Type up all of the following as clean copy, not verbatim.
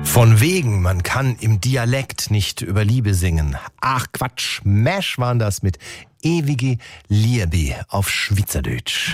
Von wegen, man kann im Dialekt nicht über Liebe singen. Ach Quatsch, Mesh waren das mit ewige Liebe auf Schweizerdeutsch.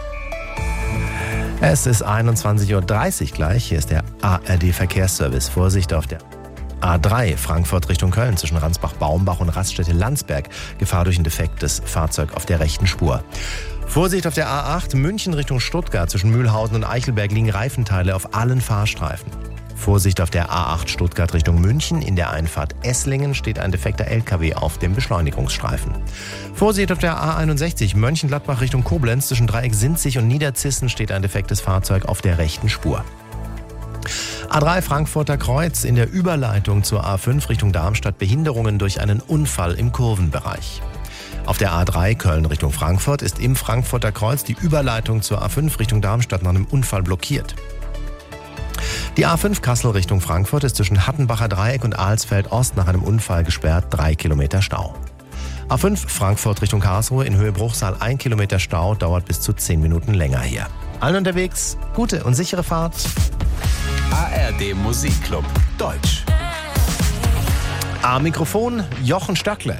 Es ist 21.30 Uhr gleich. Hier ist der ARD-Verkehrsservice. Vorsicht auf der A3 Frankfurt Richtung Köln zwischen Ransbach-Baumbach und Raststätte-Landsberg. Gefahr durch ein defektes Fahrzeug auf der rechten Spur. Vorsicht auf der A8 München Richtung Stuttgart zwischen Mühlhausen und Eichelberg liegen Reifenteile auf allen Fahrstreifen. Vorsicht auf der A8 Stuttgart Richtung München. In der Einfahrt Esslingen steht ein defekter LKW auf dem Beschleunigungsstreifen. Vorsicht auf der A61 Mönchengladbach Richtung Koblenz. Zwischen Dreieck Sinzig und Niederzissen steht ein defektes Fahrzeug auf der rechten Spur. A3 Frankfurter Kreuz in der Überleitung zur A5 Richtung Darmstadt Behinderungen durch einen Unfall im Kurvenbereich. Auf der A3 Köln Richtung Frankfurt ist im Frankfurter Kreuz die Überleitung zur A5 Richtung Darmstadt nach einem Unfall blockiert. Die A5 Kassel Richtung Frankfurt ist zwischen Hattenbacher Dreieck und Alsfeld Ost nach einem Unfall gesperrt, 3 Kilometer Stau. A5 Frankfurt Richtung Karlsruhe in Höhe Bruchsal 1 Kilometer Stau, dauert bis zu 10 Minuten länger hier. Allen unterwegs, gute und sichere Fahrt. ARD Musikclub Deutsch. Am Mikrofon Jochen Stöckle.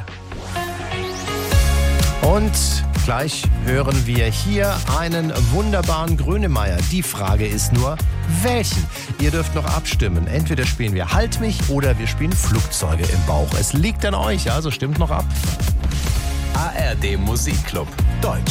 Und gleich hören wir hier einen wunderbaren Grönemeyer. Die Frage ist nur, welchen? Ihr dürft noch abstimmen. Entweder spielen wir Halt mich oder wir spielen Flugzeuge im Bauch. Es liegt an euch, also stimmt noch ab. ARD Musikclub Deutsch.